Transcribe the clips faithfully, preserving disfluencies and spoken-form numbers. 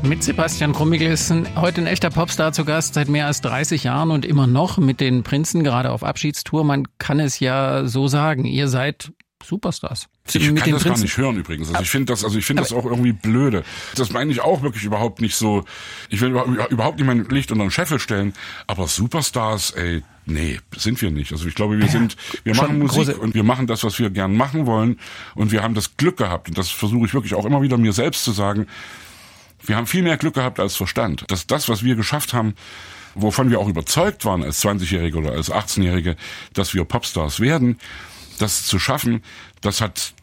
Mit Sebastian Krummiegel ist heute ein echter Popstar zu Gast, seit mehr als dreißig Jahren und immer noch mit den Prinzen, gerade auf Abschiedstour. Man kann es ja so sagen, ihr seid Superstars. Ich kann das Prinzen gar nicht hören übrigens. Also ich finde das, also ich finde das auch irgendwie blöde. Das meine ich auch wirklich überhaupt nicht so. Ich will überhaupt nicht mein Licht unter den Scheffel stellen. Aber Superstars, ey, nee, sind wir nicht. Also ich glaube, wir sind, wir machen Musik und wir machen das, was wir gern machen wollen. Und wir haben das Glück gehabt. Und das versuche ich wirklich auch immer wieder mir selbst zu sagen. Wir haben viel mehr Glück gehabt als Verstand. Dass das, was wir geschafft haben, wovon wir auch überzeugt waren als zwanzigjährige oder als achtzehnjährige, dass wir Popstars werden, das zu schaffen, das hat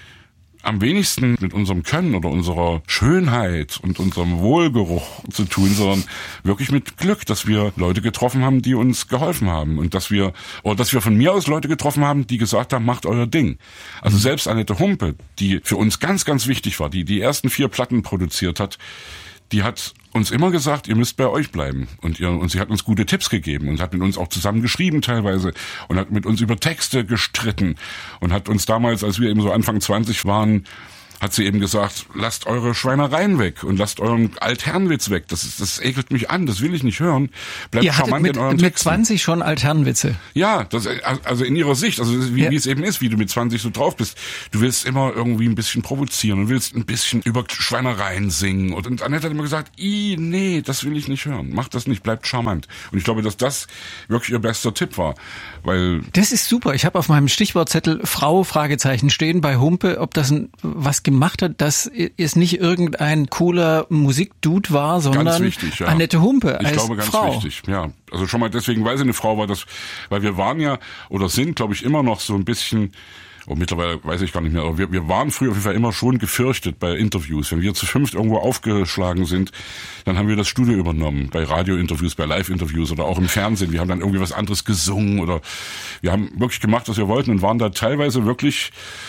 am wenigsten mit unserem Können oder unserer Schönheit und unserem Wohlgeruch zu tun, sondern wirklich mit Glück, dass wir Leute getroffen haben, die uns geholfen haben und dass wir, oder dass wir von mir aus Leute getroffen haben, die gesagt haben, macht euer Ding. Also selbst Annette Humpe, die für uns ganz, ganz wichtig war, die die ersten vier Platten produziert hat, die hat uns immer gesagt, ihr müsst bei euch bleiben. Und, ihr, und sie hat uns gute Tipps gegeben und hat mit uns auch zusammen geschrieben teilweise und hat mit uns über Texte gestritten und hat uns damals, als wir eben so Anfang zwanzig waren, hat sie eben gesagt, lasst eure Schweinereien weg und lasst euren Altherrenwitz weg. Das ist, das ekelt mich an, das will ich nicht hören. Bleibt Ihr charmant mit, in euren mit Texten. zwanzig schon Altherrenwitze. Ja, das, also in ihrer Sicht, also wie, ja. wie es eben ist, wie du mit zwanzig so drauf bist. Du willst immer irgendwie ein bisschen provozieren und willst ein bisschen über Schweinereien singen. Und, und Annette hat immer gesagt, i nee, das will ich nicht hören. Mach das nicht, bleibt charmant. Und ich glaube, dass das wirklich ihr bester Tipp war. Weil das ist super. Ich habe auf meinem Stichwortzettel Frau Fragezeichen stehen bei Humpe, ob das ein, was gemacht hat, dass es nicht irgendein cooler Musikdude war, sondern ganz wichtig, ja. Annette Humpe als Ich glaube, ganz Frau. wichtig, ja. Also schon mal deswegen, weil sie eine Frau war, das, weil wir waren ja oder sind, glaube ich, immer noch so ein bisschen, oh, mittlerweile weiß ich gar nicht mehr, aber wir, wir waren früher auf jeden Fall immer schon gefürchtet bei Interviews. Wenn wir zu fünft irgendwo aufgeschlagen sind, dann haben wir das Studio übernommen, bei Radiointerviews, bei Live-Interviews oder auch im Fernsehen. Wir haben dann irgendwie was anderes gesungen oder wir haben wirklich gemacht, was wir wollten und waren da teilweise wirklich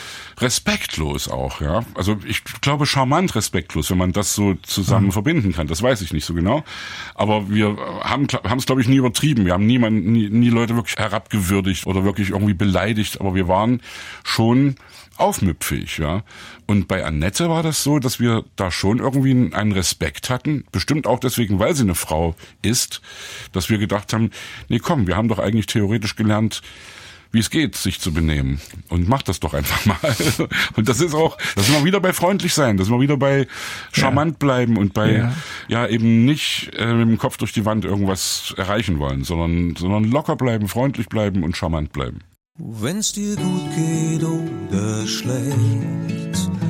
respektlos auch, ja. Also ich glaube charmant respektlos, wenn man das so zusammen mhm. verbinden kann. Das weiß ich nicht so genau. Aber wir haben haben es, glaube ich, nie übertrieben. Wir haben niemanden, nie, nie Leute wirklich herabgewürdigt oder wirklich irgendwie beleidigt. Aber wir waren schon aufmüpfig, ja. Und bei Annette war das so, dass wir da schon irgendwie einen Respekt hatten. Bestimmt auch deswegen, weil sie eine Frau ist, dass wir gedacht haben, nee, komm, wir haben doch eigentlich theoretisch gelernt, wie es geht, sich zu benehmen. Und macht das doch einfach mal. Und das ist auch, das sind wir wieder bei freundlich sein, das sind wir wieder bei charmant bleiben und bei, ja, ja eben nicht äh, mit dem Kopf durch die Wand irgendwas erreichen wollen, sondern, sondern locker bleiben, freundlich bleiben und charmant bleiben. Wenn's dir gut geht oder schlecht,